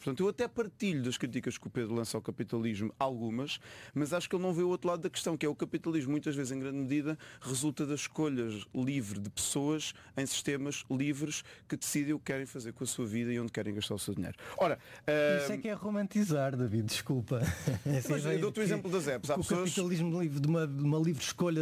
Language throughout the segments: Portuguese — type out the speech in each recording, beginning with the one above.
Portanto, eu até partilho das críticas que o Pedro lança ao capitalismo, algumas, mas acho que ele não vê o outro lado da questão, que é o capitalismo, muitas vezes, em grande medida, resulta das escolhas livres de pessoas em sistemas livres que decidem o que querem fazer com a sua vida e onde querem gastar o seu dinheiro. Ora, isso é que é romantizar, David, desculpa. Mas eu dou-te o exemplo das apps. Há o pessoas... capitalismo livre, de uma livre escolha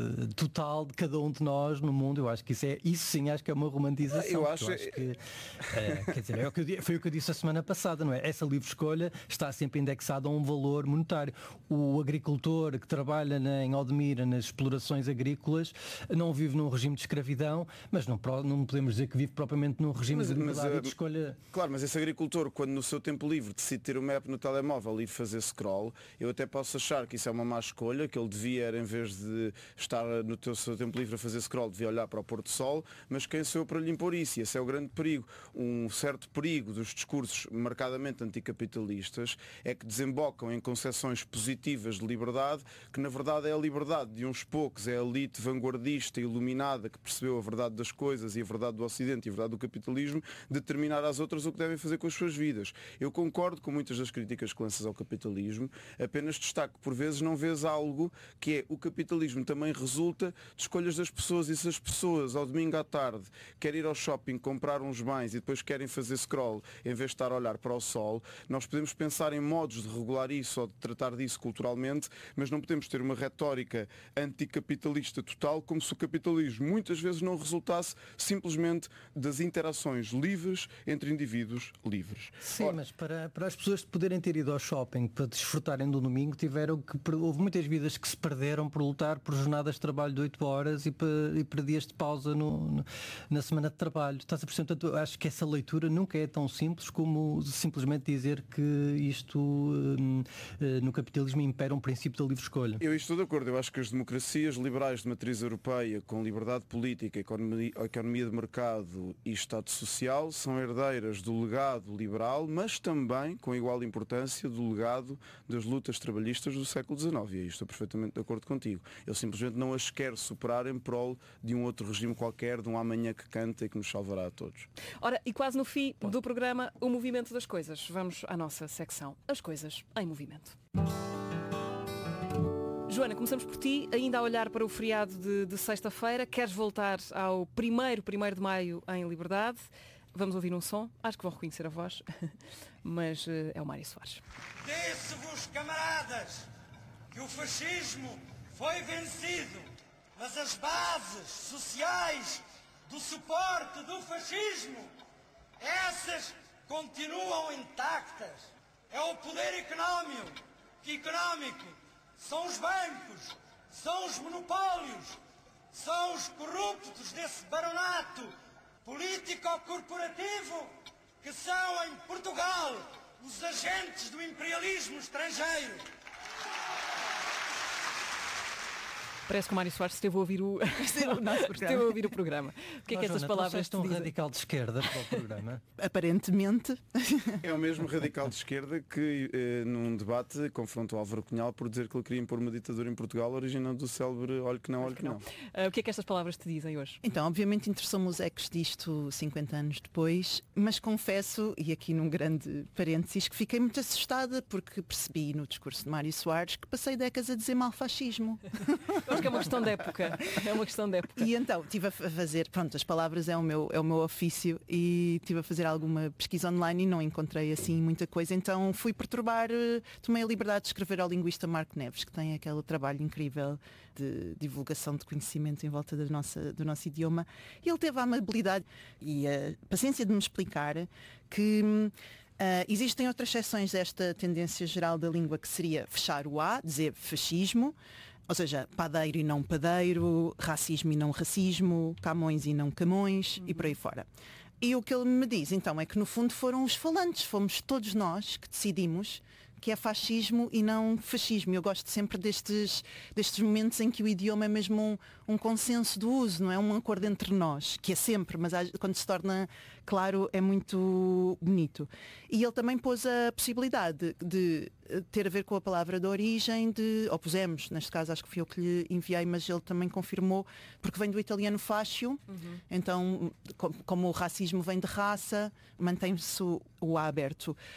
total de cada um de nós no mundo, eu acho que isso sim, acho que é uma romantização. Eu acho que quer dizer, foi o que eu disse a semana passada, não é? Essa livre escolha está sempre indexada a um valor monetário. O agricultor que trabalha em Odmira nas explorações agrícolas não vive num regime de escravidão, mas não podemos dizer que vive propriamente num regime de liberdade e de escolha. Claro, mas esse agricultor, quando no seu tempo livre decide ter uma app no telemóvel e fazer scroll, eu até posso achar que isso é uma má escolha, que ele devia, em vez de estar no seu tempo livre a fazer scroll, devia olhar para o pôr do sol, mas quem sou eu para lhe impor isso? E esse é o grande perigo. Um certo perigo dos discursos marcadamente anticapitalistas é que desembocam em concepções positivas de liberdade, que na verdade é a liberdade de uns poucos, é a elite vanguardista, iluminada, que percebeu a verdade das coisas e a verdade do Ocidente e a verdade do capitalismo, determinar às outras o que devem fazer com as suas vidas. Eu concordo com muitas das críticas que lanças ao capitalismo, apenas destaco que por vezes não vês algo que é o capitalismo também resulta de escolhas das pessoas, e se as pessoas ao domingo à tarde querem ir ao shopping comprar uns bens e depois querem fazer scroll em vez de estar a olhar para o sol, nós podemos pensar em modos de regular isso ou de tratar disso culturalmente, mas não podemos ter uma retórica anticapitalista total, como se o capitalismo muitas vezes não resultasse simplesmente das interações livres entre indivíduos livres. Sim, mas para as pessoas poderem ter ido ao shopping para desfrutarem do domingo, houve muitas vidas que se perderam por lutar por jornadas de trabalho de 8 horas e para dias de pausa na semana de trabalho. Estás a perceber? Portanto, acho que essa leitura nunca é tão simples como simplesmente dizer que isto no capitalismo impera um princípio da livre escolha. Eu estou de acordo. Eu acho que as democracias liberais de matriz europeia, com liberdade política, economia de mercado e Estado social, são herdeiras do legado liberal, mas também, com igual importância, do legado das lutas trabalhistas do século XIX. E aí estou perfeitamente de acordo contigo. Eu simplesmente não as quero superar em prol de um outro regime qualquer, de um amanhã que canta e que nos salvará a todos. Ora, e quase no fim do programa, o movimento das coisas. Vamos à nossa secção, as coisas em movimento. Joana, começamos por ti, ainda a olhar para o feriado de sexta-feira. Queres voltar ao 1º de maio em Liberdade? Vamos ouvir um som, acho que vão reconhecer a voz, mas é o Mário Soares. Disse-vos, camaradas, que o fascismo foi vencido, mas as bases sociais do suporte do fascismo, essas continuam intactas. É o poder económico, são os bancos, são os monopólios, são os corruptos desse baronato político-corporativo que são, em Portugal, os agentes do imperialismo estrangeiro. Parece que o Mário Soares esteve a ouvir o programa. O que é que estas palavras estão radical de esquerda para o programa? Aparentemente. É o mesmo radical de esquerda que num debate confrontou Álvaro Cunhal por dizer que ele queria impor uma ditadura em Portugal, originando do célebre olho que não, olho que não. O que é que estas palavras te dizem hoje? Então, obviamente interessou-me os ecos disto 50 anos depois, mas confesso, e aqui num grande parênteses, que fiquei muito assustada porque percebi no discurso de Mário Soares que passei décadas a dizer mal fascismo. Acho que é uma questão de época. E então, estive a fazer, pronto, as palavras é o meu ofício, e estive a fazer alguma pesquisa online e não encontrei assim muita coisa, então fui perturbar, tomei a liberdade de escrever ao linguista Marco Neves, que tem aquele trabalho incrível de divulgação de conhecimento em volta do nosso idioma, e ele teve a amabilidade e a paciência de me explicar que existem outras seções desta tendência geral da língua, que seria fechar o A, dizer fascismo, ou seja, padeiro e não padeiro, racismo e não racismo, Camões e não Camões, e por aí fora. E o que ele me diz, então, é que no fundo foram os falantes, fomos todos nós que decidimos que é fascismo e não fascismo. Eu gosto sempre destes momentos em que o idioma é mesmo um consenso do uso, não é um acordo entre nós, que é sempre, mas quando se torna claro é muito bonito. E ele também pôs a possibilidade de ter a ver com a palavra da origem, ou pusemos, neste caso acho que fui eu que lhe enviei, mas ele também confirmou, porque vem do italiano fascio, então como o racismo vem de raça, mantém-se o A aberto.